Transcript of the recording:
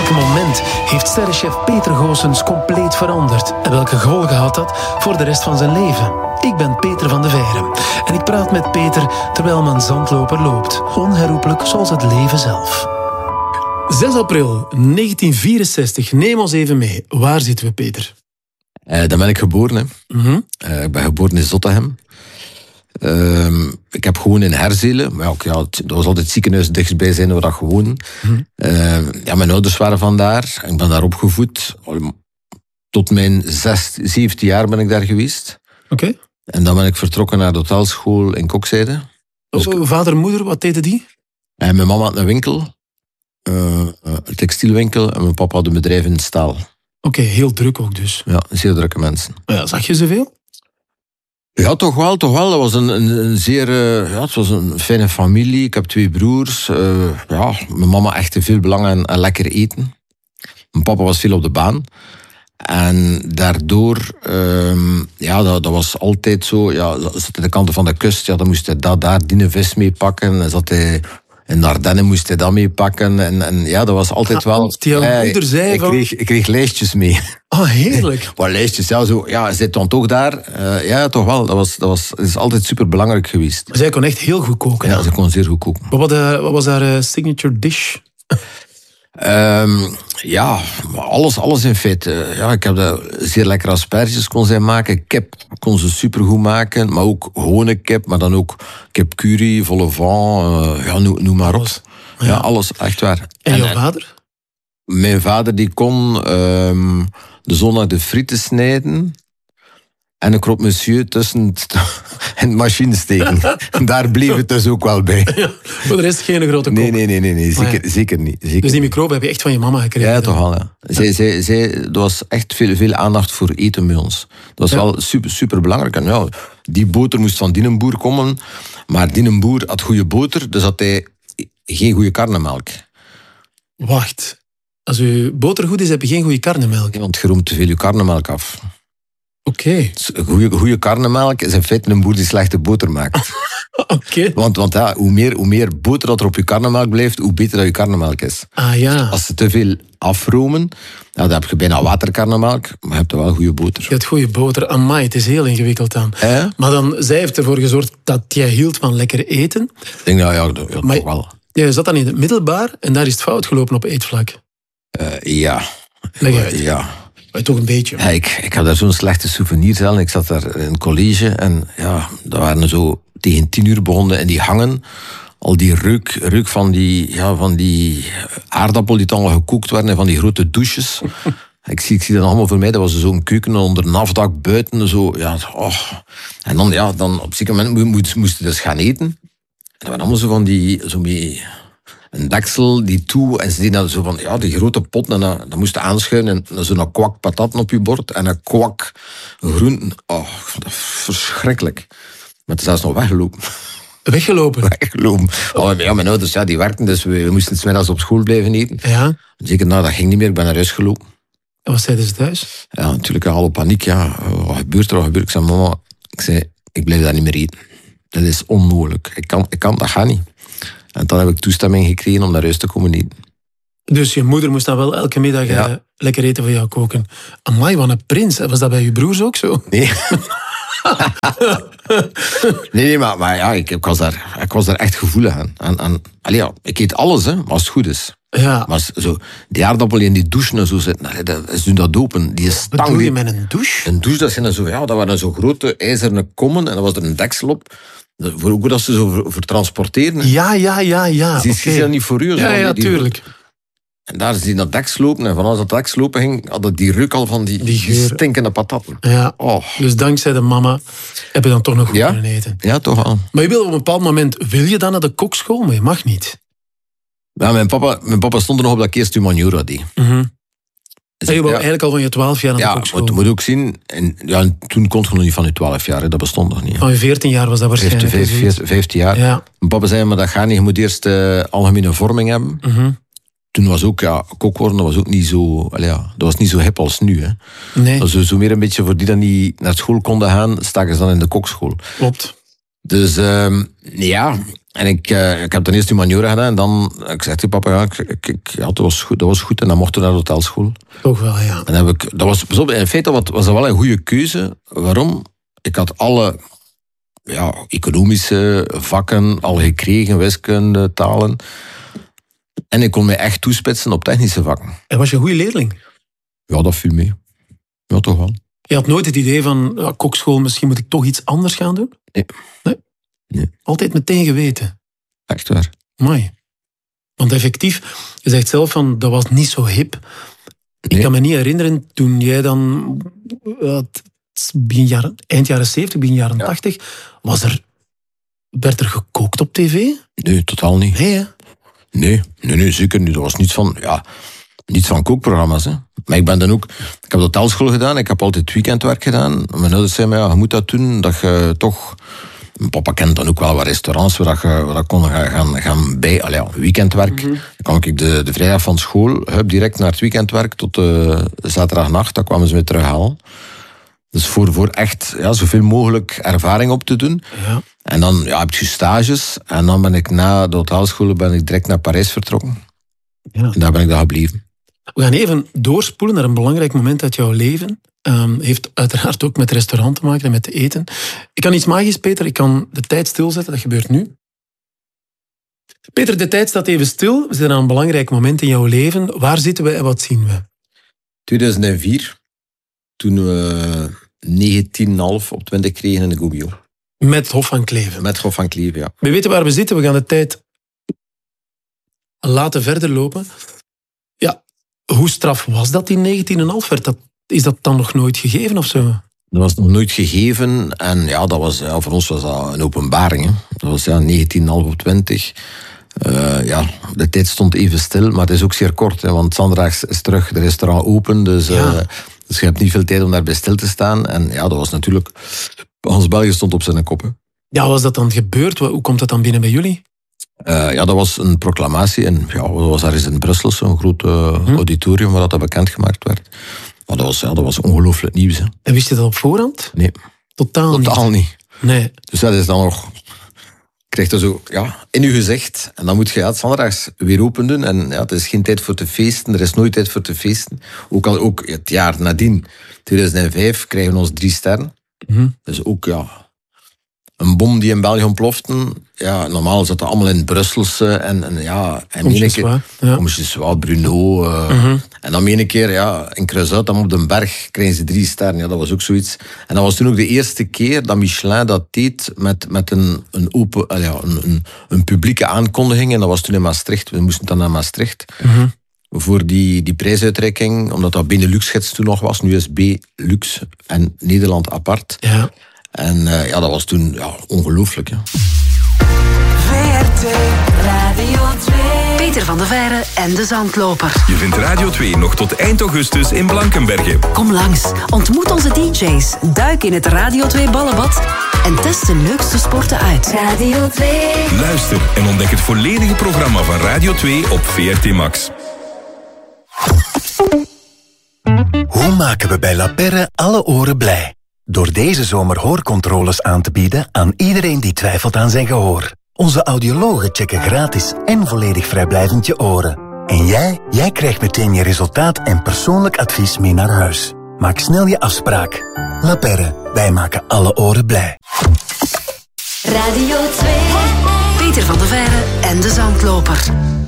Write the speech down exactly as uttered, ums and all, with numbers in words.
welk moment heeft sterrenchef Peter Goossens compleet veranderd? En welke gevolgen had dat voor de rest van zijn leven? Ik ben Peter van de Veijren en ik praat met Peter terwijl mijn zandloper loopt. Onherroepelijk zoals het leven zelf. zes april negentien vierenzestig. Neem ons even mee. Waar zitten we, Peter? Uh, dan ben ik geboren. Hè. Mm-hmm. Uh, ik ben geboren in Zottegem. Uh, ik heb gewoon in Herzelen. Maar ook, ja, dat was altijd het ziekenhuis dichtstbij zijn waar ik gewoon. Mm-hmm. Uh, ja, mijn ouders waren vandaar. Ik ben daar opgevoed. Tot mijn zes, zeventien jaar ben ik daar geweest. Oké. Okay. En dan ben ik vertrokken naar de hotelschool in Kokzijde. Dus ik... Vader en moeder, wat deden die? En mijn mama had een winkel. Uh, een textielwinkel. En mijn papa had een bedrijf in staal. Oké, okay, heel druk ook dus. Ja, zeer drukke mensen. Ja, zag je zoveel? Ja, toch wel, toch wel. Dat was een, een, een zeer... Uh, ja, het was een fijne familie. Ik heb twee broers. Uh, ja, mijn mama echt veel belang aan, aan lekker eten. Mijn papa was veel op de baan. En daardoor... Uh, ja, dat, dat was altijd zo... Ja, zat aan de kanten van de kust. Ja, dan moest hij dat, daar die vis meepakken. En zat hij... In de Ardennen moest hij dat meepakken. En, en ja, dat was altijd wel... Die jouw moeder zei ik van... Kreeg, ik kreeg lijstjes mee. Oh, heerlijk. Wat lijstjes, ja, zo... Ja, zit dan toch daar? Uh, ja, toch wel. Dat, was, dat, was, dat is altijd super belangrijk geweest. Maar zij kon echt heel goed koken. Ja, ze kon zeer goed koken. Wat, uh, wat was haar uh, signature dish? Um, ja, alles, alles in feite. Ja, ik heb dat zeer lekkere asperges kon zij maken. Kip kon ze supergoed maken. Maar ook gewone kip, maar dan ook kip curry, vol au vent. Uh, ja, noem, noem maar op. Ja. ja, alles, echt waar. En jouw vader? Mijn vader die kon um, de zondag de frieten snijden. En een krop monsieur tussen in de machine steken. Daar bleef het dus ook wel bij. Ja, voor de rest geen grote kok. Nee, nee, nee, nee, nee zeker, ja. zeker niet. Zeker dus die microbe heb je echt van je mama gekregen? Ja, toch wel. Ja. Zij, zij, zij, er was echt veel, veel aandacht voor eten bij ons. Dat was ja. wel super, super belangrijk. En ja, die boter moest van die boer komen. Maar die boer had goede boter, dus had hij geen goede karnemelk. Wacht. Als je boter goed is, heb je geen goede karnemelk? Ja, want je roomt te veel je karnemelk af. Oké. Okay. Goede karnemelk is in feite een boer die slechte boter maakt. Oké. Okay. Want, want ja, hoe, meer, hoe meer boter dat er op je karnemelk blijft, hoe beter dat je karnemelk is. Ah ja. Als ze te veel afromen, ja, dan heb je bijna waterkarnemelk, maar je hebt wel goede boter. Je hebt goede boter. Amai, het is heel ingewikkeld dan. Eh? Maar dan, zij heeft ervoor gezorgd dat jij hield van lekker eten. Ik denk nou, ja, ja maar, toch wel. Je zat dan in het middelbaar en daar is het fout gelopen op eetvlak. Uh, ja. Leg uit. Ja. Maar toch een beetje. Ja, ik, ik heb daar zo'n slechte souvenir aan. Ik zat daar in college en ja, daar waren zo tegen tien uur begonnen en die hangen. Al die reuk, reuk van, die, ja, van die aardappel die dan al gekookt werden en van die grote douches. ik, zie, ik zie dat allemaal voor mij. Dat was zo'n keuken onder een afdak buiten. Zo, ja, oh. En dan, ja, dan op een zeker moment moesten moest dus gaan eten. En dat waren allemaal zo van die... Zo mee, een deksel, die toe, en ze deden zo van, ja, die grote pot, en dan, dan moest je aanschuiven, en zo'n kwak pataten op je bord, en een kwak groenten. Oh, dat verschrikkelijk. Maar het is zelfs nog weggelopen. Weggelopen? Weggelopen. Oh, ja, mijn ouders, ja, die werkten, dus we, we moesten 's middags op school blijven eten. Ja. Zeker, nou, dat ging niet meer, ik ben naar huis gelopen. En wat zeiden ze thuis? Ja, natuurlijk, alle paniek, ja. Wat gebeurt er, wat gebeurt er? Ik zei, mama, ik zei, ik blijf daar niet meer eten. Dat is onmogelijk. Ik kan, ik kan, dat gaat niet. En dan heb ik toestemming gekregen om naar huis te komen eten. Dus je moeder moest dan wel elke middag ja. uh, lekker eten voor jou koken. Amai, wat een prins. Was dat bij je broers ook zo? Nee. nee, nee, maar, maar ja, ik, ik, was daar, ik was daar echt gevoelig aan. En, en, allee, ja, ik eet alles, hè, als het goed is. Ja. Maar zo, die aardappel die in die douche en zo zitten, dat, ze doen dat open. Die stang, wat doe je met een douche? Een douche, dat, zijn zo, ja, dat waren zo grote ijzeren kommen en dan was er een deksel op. Voor hoe dat ze zo voor, voor transporteren. Ja, ja, ja, ja. Ze okay. dat niet voor u. Ja, ja, die, tuurlijk. En daar is die naar deks lopen. En van als dat deks lopen ging, had het die ruk al van die, die, die stinkende patatten. Ja. Oh. Dus dankzij de mama heb je dan toch nog goed ja? kunnen eten. Ja, toch wel. Maar je wil op een bepaald moment, wil je dan naar de kokschool? Maar je mag niet. Ja, mijn papa, mijn papa stond er nog op dat ik eerst humaniora deed. Mm-hmm. Dus en je wou ja, eigenlijk al van je twaalf jaar naar ja, de kokschool? Ja, maar je moet ook zien... En, ja, toen kon je nog niet van je twaalf jaar, dat bestond nog niet. Van je veertien jaar was dat waarschijnlijk. vijftien jaar. Ja. Mijn papa zei, maar dat gaat niet, je moet eerst uh, algemene vorming hebben. Mm-hmm. Toen was ook, ja, kok worden, dat was ook niet zo... Ja, dat was niet zo hip als nu, hè. Nee. Dat was zo meer een beetje voor die dat niet naar school konden gaan, staken ze dan in de kokschool. Klopt. Dus, um, ja... En ik, uh, ik heb ten eerste humaniora gedaan. En dan ik zei tegen papa, ja, ik, ik, ja dat, was goed, dat was goed. En dan mochten we naar de hotelschool. Toch wel, ja. En heb ik, dat was, in feite was, was dat wel een goede keuze. Waarom? Ik had alle ja, economische vakken al gekregen. Wiskunde, talen. En ik kon me echt toespitsen op technische vakken. En was je een goede leerling? Ja, dat viel mee. Ja, toch wel. Je had nooit het idee van, ja, kokschool, misschien moet ik toch iets anders gaan doen? Nee. Nee? Nee. Altijd meteen geweten? Echt waar. Mooi. Want effectief, je zegt zelf van, dat was niet zo hip. Nee. Ik kan me niet herinneren, toen jij dan, uh, begin jaren, eind jaren zeventig, begin jaren ja. tachtig, was er, werd er gekookt op tv? Nee, totaal niet. Nee, hè? Nee, nee, nee, zeker niet. Dat was niets van, ja, niets van kookprogramma's. Hè. Maar ik ben dan ook, ik heb hotelschool gedaan, ik heb altijd weekendwerk gedaan. Mijn ouders zeiden mij, ja, je moet dat doen, dat je toch... Mijn papa kent dan ook wel wat restaurants waar je, waar je kon gaan, gaan bij, allee, ja, weekendwerk. Mm-hmm. Dan kwam ik de, de vrijdag van school, hup, direct naar het weekendwerk tot de zaterdagnacht, dan kwamen ze me terughalen. Dus voor, voor echt ja, zoveel mogelijk ervaring op te doen. Ja. En dan ja, heb je stages. En dan ben ik na de hotelschool ben ik direct naar Parijs vertrokken. Ja. En daar ben ik dan gebleven. We gaan even doorspoelen naar een belangrijk moment uit jouw leven. Um, heeft uiteraard ook met restaurant te maken en met eten. Ik kan iets magisch, Peter. Ik kan de tijd stilzetten. Dat gebeurt nu. Peter, de tijd staat even stil. We zijn aan een belangrijk moment in jouw leven. Waar zitten we en wat zien we? tweeduizend vier. Toen we negentien komma vijf op twintig kregen in de Gubbio. Met Hof van Cleven. Met Hof van Cleven, ja. We weten waar we zitten. We gaan de tijd laten verder lopen. Ja, hoe straf was dat in negentien komma vijf? Werd dat, is dat dan nog nooit gegeven of zo? Dat was nog nooit gegeven. En ja, dat was, ja, voor ons was dat een openbaring. Hè. Dat was ja, negentien komma vijf op twintig. Uh, ja, de tijd stond even stil, maar het is ook zeer kort. Hè, want zondags is terug de restaurant open. Dus, uh, ja. dus je hebt niet veel tijd om daarbij stil te staan. En ja, dat was natuurlijk... Hans België stond op zijn kop. Hè. Ja, was dat dan gebeurd? Hoe komt dat dan binnen bij jullie? Uh, ja, dat was een proclamatie. En ja, dat was ergens in Brussel, zo'n groot uh, hm. auditorium waar dat bekendgemaakt werd. Maar dat was, ja, dat was ongelooflijk nieuws. Hè. En wist je dat op voorhand? Nee. Totaal, Totaal niet. niet. Nee. Dus dat is dan nog... krijgt er zo ja, in je gezicht. En dan moet je ja, het zondags weer open doen. En ja, het is geen tijd voor te feesten. Er is nooit tijd voor te feesten. Ook al ook het jaar nadien, tweeduizend vijf, krijgen we ons drie sterren. Mm-hmm. Dus ook ja, een bom die in België ontplofte. Ja, normaal zat dat allemaal in Brusselse. En, en ja, en meen ik ja. Bruno. Uh, mm-hmm. En dan meen een keer, ja, in Kruisuit, dan op de berg, krijgen ze drie sterren. Ja, dat was ook zoiets. En dat was toen ook de eerste keer dat Michelin dat deed met, met een, een open, uh, ja, een, een, een publieke aankondiging. En dat was toen in Maastricht. We moesten dan naar Maastricht. Mm-hmm. Voor die, die prijsuitreiking, omdat dat Benelux-gids toen nog was. Nu is B-Lux en Nederland apart. Ja. En uh, ja, dat was toen ja, ongelooflijk. Ja. V R T Radio twee. Peter van de Veire en de Zandloper. Je vindt Radio twee nog tot eind augustus in Blankenberge. Kom langs, ontmoet onze D J's, duik in het Radio twee ballenbad en test de leukste sporten uit. Radio twee. Luister en ontdek het volledige programma van Radio twee op V R T Max. Hoe maken we bij La Perre alle oren blij? Door deze zomer hoorcontroles aan te bieden aan iedereen die twijfelt aan zijn gehoor. Onze audiologen checken gratis en volledig vrijblijvend je oren. En jij, jij krijgt meteen je resultaat en persoonlijk advies mee naar huis. Maak snel je afspraak. La Perre, wij maken alle oren blij. Radio twee. Peter van de Veire en de Zandloper.